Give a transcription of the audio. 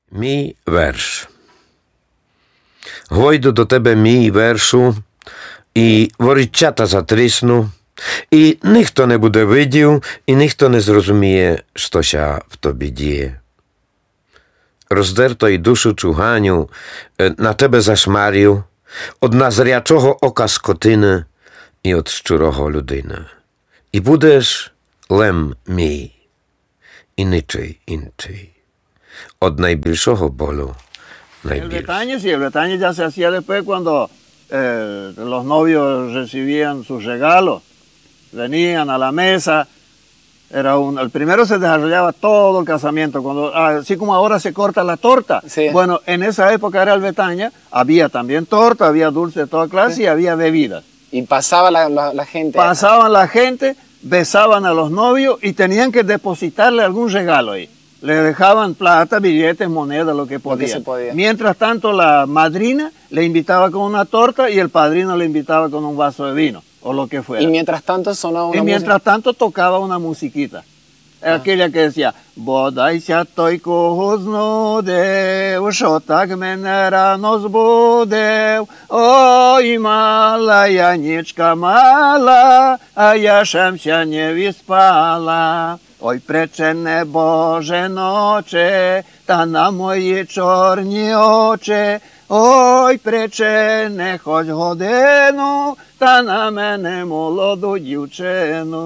Мій верш. Гойду до тебе, мій вершу, і ворічата затрісну, і ніхто не буде видів, і ніхто не зрозуміє, що ся в тобі діє. Роздерто й душу чуганю, на тебе зашмарю, од назрячого ока скотини і од щурого людини. І будеш лем мій, і нічий інший. Od najbliższego bólu najbliższy. Sí, el Bretaña ya se hacía después cuando los novios recibían sus regalos, venían a la mesa. El primero se desarrollaba todo el casamiento, así como ahora se corta la torta. Sí. Bueno, en esa época era el Bretaña, había también torta, había dulce de toda clase, sí, y había bebidas. Y pasaba la gente. Pasaban la gente, besaban a los novios y tenían que depositarle algún regalo ahí. Le dejaban plata, billetes, monedas, lo que podían. Mientras tanto, la madrina le invitaba con una torta y el padrino le invitaba con un vaso de vino, o lo que fuera. Y mientras tanto sonaba una mientras tanto tocaba una musiquita. Aquella que decía, Bodajся той когось знудив, що так мене рано збудив. Ой, мала я нічка мала, а я шемся не віспала. Ой, пречене Боже ноче, та на мої чорні очі. Ой, пречене хоч годину, та на мене молоду дівчину.